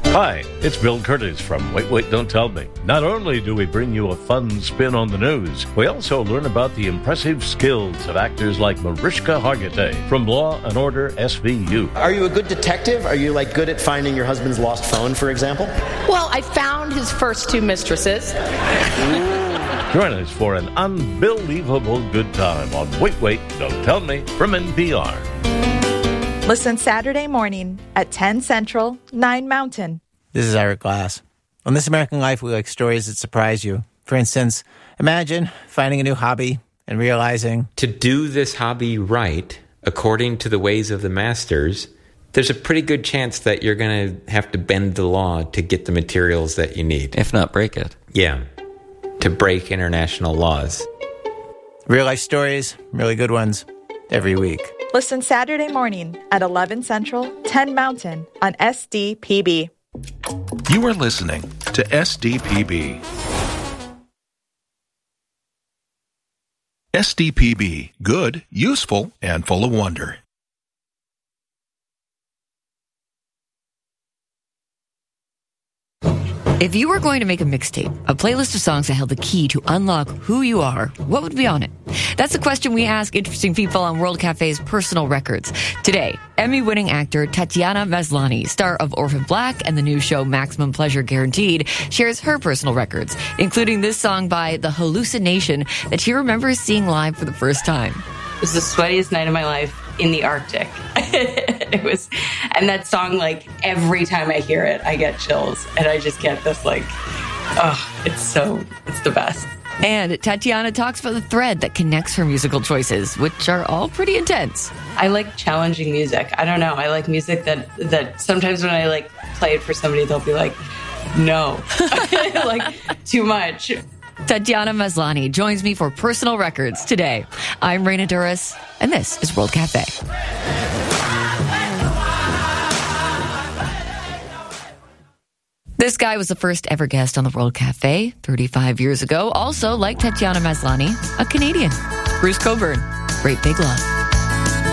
Hi, it's Bill Curtis from Wait, Don't Tell Me. Not only do we bring you a fun spin on the news, we also learn about the impressive skills of actors like Mariska Hargitay from Law & Order SVU. Are you a good detective? Are you good at finding your husband's lost phone, for example? Well, I found his first two mistresses. Join us for an unbelievable good time on Wait, Don't Tell Me from NPR. Listen Saturday morning at 10 Central, 9 Mountain. This is Eric Glass. On This American Life, we like stories that surprise you. For instance, imagine finding a new hobby and realizing to do this hobby right, according to the ways of the masters, there's a pretty good chance that you're going to have to bend the law to get the materials that you need. If not break it. Yeah, to break international laws. real-life stories, really good ones, every week. Listen Saturday morning at 11 Central, 10 Mountain on SDPB. You are listening to SDPB. SDPB, good, useful, and full of wonder. If you were going to make a mixtape, a playlist of songs that held the key to unlock who you are, what would be on it? That's the question we ask interesting people on World Cafe's Personal Records. Today, Emmy-winning actor Tatiana Maslany, star of Orphan Black and the new show Maximum Pleasure Guaranteed, shares her personal records, including this song by The Hallucination that she remembers seeing live for the first time. It was the sweatiest night of my life in the Arctic. And that song, every time I hear it, I get chills. And I just get this, it's the best. And Tatiana talks about the thread that connects her musical choices, which are all pretty intense. I like challenging music. I don't know. I like music that sometimes when I, play it for somebody, they'll be like, no. Too much. Tatiana Maslany joins me for Personal Records today. I'm Raina Duras, and this is World Cafe. This guy was the first ever guest on the World Cafe 35 years ago. Also, like Tatiana Maslany, a Canadian. Bruce Cockburn, Great Big Love.